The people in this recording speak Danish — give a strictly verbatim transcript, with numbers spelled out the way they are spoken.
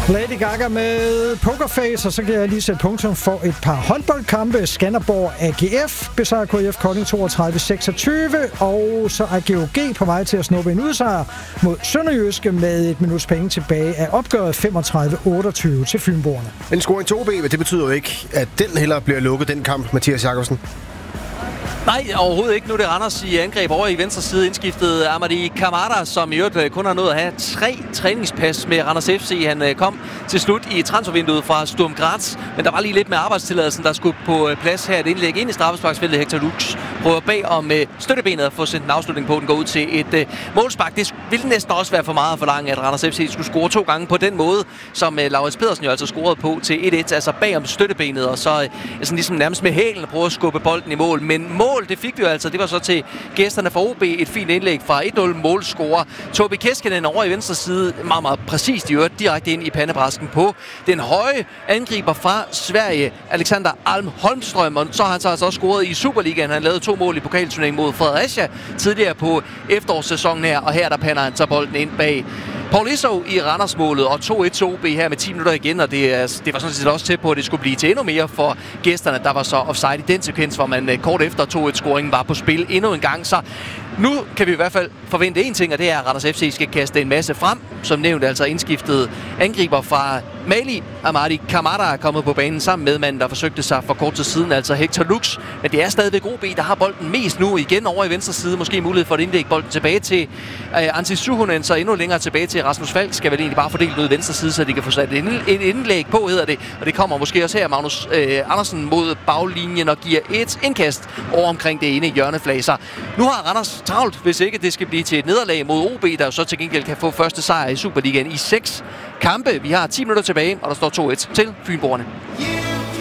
Lady Gaga med Pokerface, og så kan jeg lige sætte punktum for et par håndboldkampe. Skanderborg A G F besejrer K F Kolding toogtredive seksogtyve, og så er G O G på vej til at snuppe en udsejr mod Sønderjyske med et minuts penge tilbage af opgøret femogtredive otteogtyve til Fynboerne. En scoring to B, men det betyder jo ikke, at den heller bliver lukket, den kamp, Mathias Jakobsen. Nej, overhovedet ikke. Nu er det Randers i angreb over i venstre side indskiftet Amadi Kamada, som i øvrigt kun har nået at have tre træningspas med Randers F C. Han kom til slut i transfervinduet fra Sturm Graz, men der var lige lidt med arbejdstilladelsen, der skulle på plads her. Et indlæg ind i straffesparksfeltet. Hector Lux prøver bag om støttebenet at få sendt en afslutning på. Den går ud til et målspark. Det ville næsten også være for meget at forlange, at Randers F C skulle score to gange på den måde, som Laurits Pedersen jo altså scorede på til et et, altså bag om støttebenet, og så sådan ligesom nærmest med hælen at prøve at skubbe bolden i mål. Men mål, det fik vi jo altså. Det var så til gæsterne fra O B. Et fint indlæg fra et nul målscorer. Tobi Keskinen over i venstre side. Meget, meget præcist i øvrigt. Direkte ind i pandebrasken på den høje angriber fra Sverige, Alexander Alm Holmstrøm. Og så har han så altså også scoret i Superligaen. Han lavede to mål i pokalturneringen mod Fredericia tidligere på efterårssæsonen her. Og her der pander han så bolden ind bag Paul Isov i Randers-målet, og to et til O B her med ti minutter igen, og det, er, det var sådan set også til på, at det skulle blive til endnu mere for gæsterne. Der var så offside i den sekvens, hvor man kort efter to et-scoringen var på spil endnu en gang. Så nu kan vi i hvert fald forvente en ting, og det er, at Randers F C skal kaste en masse frem. Som nævnt altså indskiftet angriber fra Mali. Amadi Kamada er kommet på banen sammen med manden, der forsøgte sig for kort tid siden, altså Hector Lux. Men det er stadigvæk O B, der har bolden mest nu. Igen over i venstre side. Måske mulighed for at indlægge bolden tilbage til uh, Antti Suhonen, så endnu længere tilbage til Rasmus Falk. Skal vel egentlig bare fordele ud i venstre side, så de kan få sat et indlæg på, hedder det. Og det kommer måske også her, Magnus uh, Andersen mod baglinjen og giver et indkast over omkring det ene hjørneflag. Så nu har Randers travlt, hvis ikke det skal blive til et nederlag mod O B, der jo så til gengæld kan få første sejr i Superligaen i seks kampe. Vi har ti minutter tilbage, og der står to et til Fynboerne.